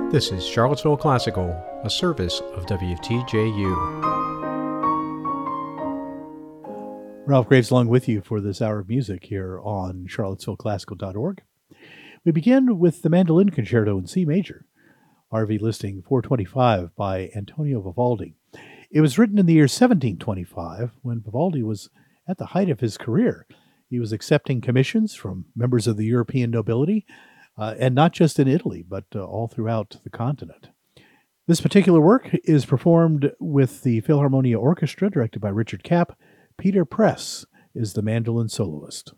This is Charlottesville Classical, a service of WTJU. Ralph Graves along with you for this hour of music here on charlottesvilleclassical.org. We begin with the Mandolin Concerto in C major, RV listing 425 by Antonio Vivaldi. It was written in the year 1725 when Vivaldi was at the height of his career. He was accepting commissions from members of the European nobility, and not just in Italy, but all throughout the continent. This particular work is performed with the Philharmonia Orchestra, directed by Richard Kapp. Peter Press is the mandolin soloist.